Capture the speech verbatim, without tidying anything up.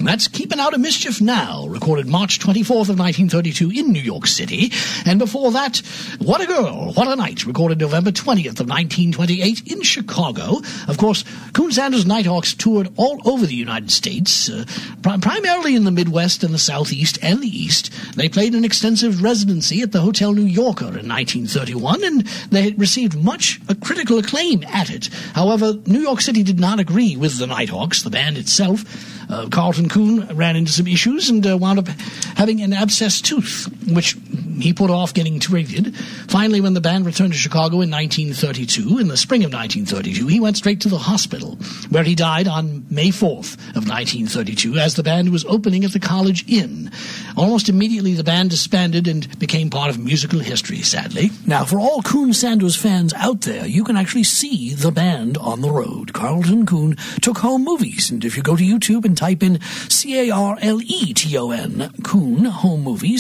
That's Keeping Out of Mischief Now, recorded March twenty-fourth of nineteen thirty-two in New York City. And before that, What a Girl, What a Night, recorded November twentieth of nineteen twenty-eight in Chicago. Of course, Coon Sanders Nighthawks toured all over the United States, uh, prim- primarily in the Midwest and the Southeast and the East. They played an extensive residency at the Hotel New Yorker in nineteen thirty-one, and they received much uh, critical acclaim at it. However, New York City did not agree with the Nighthawks, the band itself. Uh, Carlton Coon ran into some issues and uh, wound up having an abscessed tooth, which he put off getting treated. Finally, when the band returned to Chicago in nineteen thirty-two, in the spring of nineteen thirty-two, he went straight to the hospital, where he died on May fourth of nineteen thirty-two, as the band was opening at the College Inn. Almost immediately, the band disbanded and became part of musical history, sadly. Now, for all Coon Sanders fans out there, you can actually see the band on the road. Carlton Coon took home movies, and if you go to YouTube and type in C A R L E T O N, Coon Home Movies,